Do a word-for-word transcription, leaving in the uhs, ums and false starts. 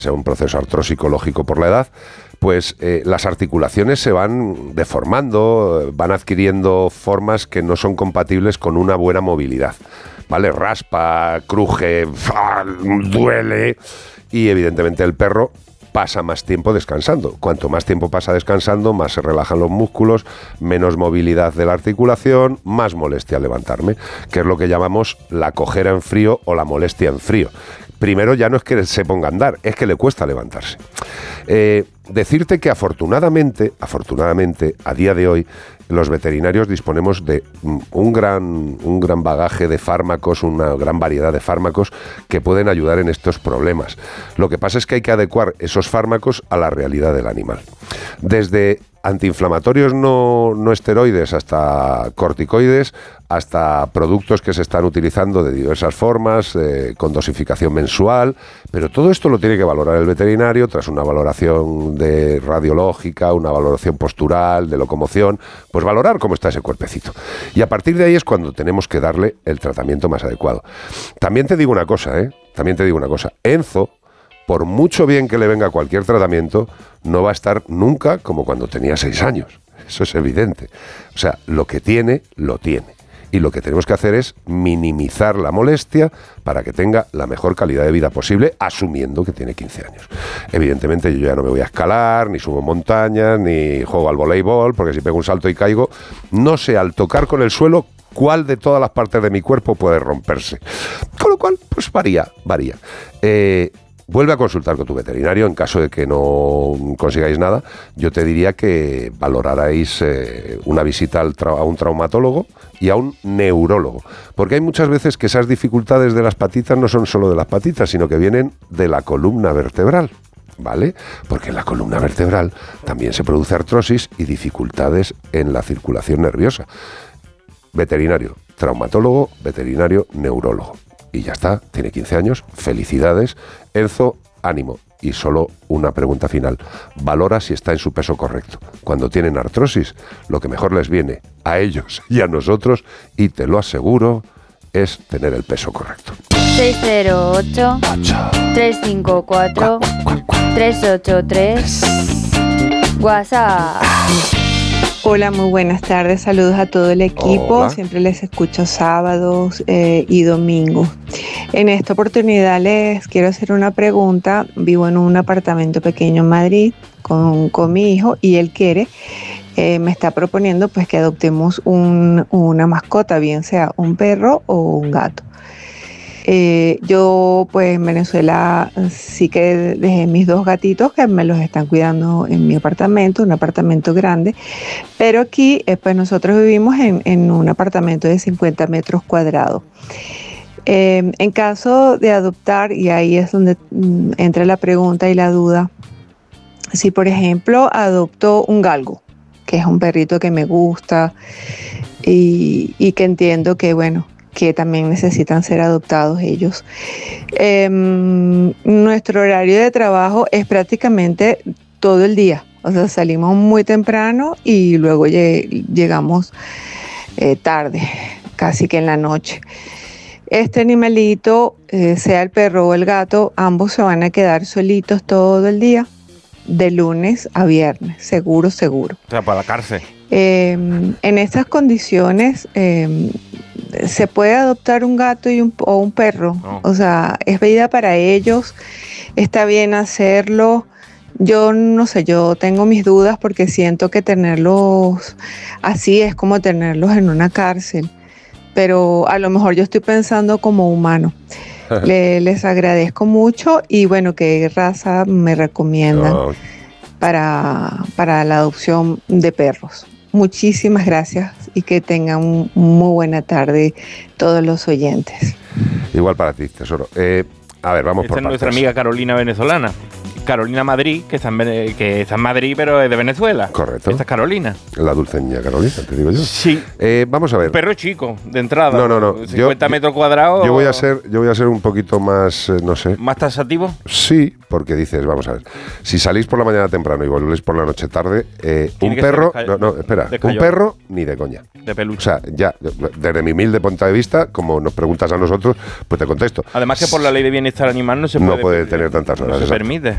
sea un proceso artrósico lógico por la edad, pues eh, las articulaciones se van deformando, van adquiriendo formas que no son compatibles con una buena movilidad, ¿vale? Raspa, cruje, duele, y evidentemente el perro pasa más tiempo descansando. Cuanto más tiempo pasa descansando, más se relajan los músculos, menos movilidad de la articulación, más molestia al levantarme, que es lo que llamamos la cojera en frío o la molestia en frío. Primero ya no es que se ponga a andar, es que le cuesta levantarse. Eh, decirte que afortunadamente, afortunadamente, a día de hoy, los veterinarios disponemos de un gran, un gran bagaje de fármacos, una gran variedad de fármacos que pueden ayudar en estos problemas. Lo que pasa es que hay que adecuar esos fármacos a la realidad del animal. Desde antiinflamatorios no, no esteroides hasta corticoides, hasta productos que se están utilizando de diversas formas, eh, con dosificación mensual, pero todo esto lo tiene que valorar el veterinario tras una valoración de radiológica, una valoración postural, de locomoción, pues valorar cómo está ese cuerpecito. Y a partir de ahí es cuando tenemos que darle el tratamiento más adecuado. También te digo una cosa, ¿eh? También te digo una cosa. Enzo, por mucho bien que le venga cualquier tratamiento, no va a estar nunca como cuando tenía seis años. Eso es evidente. O sea, lo que tiene, lo tiene. Y lo que tenemos que hacer es minimizar la molestia para que tenga la mejor calidad de vida posible, asumiendo que tiene quince años. Evidentemente yo ya no me voy a escalar, ni subo montañas, ni juego al voleibol, porque si pego un salto y caigo, no sé al tocar con el suelo cuál de todas las partes de mi cuerpo puede romperse. Con lo cual, pues varía, varía. Eh... Vuelve a consultar con tu veterinario en caso de que no consigáis nada. Yo te diría que valorarais eh, una visita al tra- a un traumatólogo y a un neurólogo. Porque hay muchas veces que esas dificultades de las patitas no son solo de las patitas, sino que vienen de la columna vertebral, ¿vale? Porque en la columna vertebral también se produce artrosis y dificultades en la circulación nerviosa. Veterinario, traumatólogo, veterinario, neurólogo. Y ya está, tiene quince años, felicidades, Enzo, ánimo. Y solo una pregunta final, valora si está en su peso correcto. Cuando tienen artrosis, lo que mejor les viene a ellos y a nosotros, y te lo aseguro, es tener el peso correcto. seis cero ocho, tres cinco cuatro, tres ocho tres, WhatsApp. Hola, muy buenas tardes, saludos a todo el equipo. Hola. Siempre les escucho sábados eh, y domingos. En esta oportunidad les quiero hacer una pregunta. Vivo en un apartamento pequeño en Madrid con, con mi hijo y él quiere, eh, me está proponiendo pues que adoptemos un, una mascota, bien sea un perro o un gato. Eh, yo pues en Venezuela sí que dejé mis dos gatitos que me los están cuidando en mi apartamento, un apartamento grande, pero aquí eh, pues nosotros vivimos en, en un apartamento de cincuenta metros cuadrados. Eh, en caso de adoptar, y ahí es donde mm, entra la pregunta y la duda, si por ejemplo adopto un galgo, que es un perrito que me gusta y, y que entiendo que bueno, que también necesitan ser adoptados ellos. Eh, nuestro horario de trabajo es prácticamente todo el día, o sea, salimos muy temprano y luego lleg- llegamos eh, tarde, casi que en la noche. Este animalito, eh, sea el perro o el gato, ambos se van a quedar solitos todo el día, de lunes a viernes, seguro, seguro. O sea, para la cárcel. Eh, en estas condiciones, eh, ¿se puede adoptar un gato y un, o un perro? No. O sea, ¿es vida para ellos? ¿Está bien hacerlo? Yo no sé, yo tengo mis dudas porque siento que tenerlos así es como tenerlos en una cárcel. Pero a lo mejor yo estoy pensando como humano. Le, les agradezco mucho y bueno, ¿qué raza me recomiendan No. para, para la adopción de perros? Muchísimas gracias y que tengan un, muy buena tarde todos los oyentes. Igual para ti, tesoro. Eh, a ver, vamos Esta por es nuestra partes. amiga Carolina venezolana. Carolina Madrid, que está, en, Vene- que está en Madrid, pero es de Venezuela. Correcto. Esta es Carolina. La dulceña Carolina, te digo yo. Sí. Eh, vamos a ver. Perro chico, de entrada. No, no, no. cincuenta Yo- metros cuadrados. Yo voy a ser, yo voy a ser un poquito más, eh, no sé. ¿Más tasativo? Sí, porque dices, vamos a ver, si salís por la mañana temprano y volvéis por la noche tarde, eh, Tiene un que ser perro, de no, no, espera, de un cayón. perro ni de coña. De peluche. O sea, ya, desde mi humilde punto de vista, como nos preguntas a nosotros, pues te contesto. Además que por la ley de bienestar animal no se No puede, puede tener tantas horas, No se exacto. permite.